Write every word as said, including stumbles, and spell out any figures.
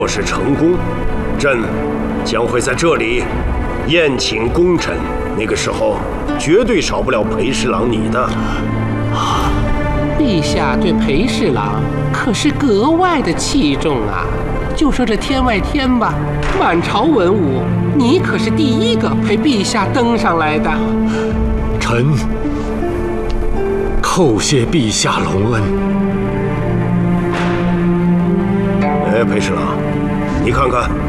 若是成功，朕将会在这里宴请功臣，那个时候绝对少不了裴侍郎你的。 陛下对裴侍郎可是格外的器重啊！就说这天外天吧，满朝文武，你可是第一个陪陛下登上来的。 臣叩谢陛下隆恩。 哎，裴侍郎，你看看。